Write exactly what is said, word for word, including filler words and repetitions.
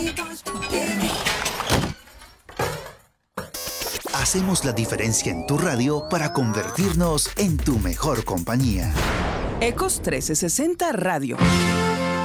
Hacemos la diferencia en tu radio para convertirnos en tu mejor compañía. Ecos trescientos sesenta Radio.